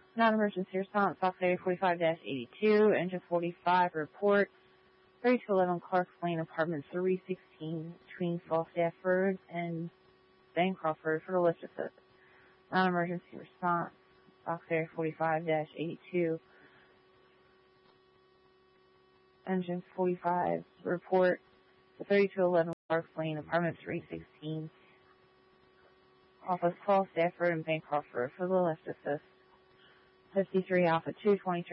Non-emergency response, Fox Area 45-82, Engine 45, report 3211 Clark Lane, Apartment 316, between Falstaff Road and Bancroft Road for the lift assist. Non-emergency response, Fox Area 45-82, Engine 45, report 3211 Clark Lane, Apartment 316, off of Falstaff Road and Bancroft Road for the lift assist. 53 Alpha 223.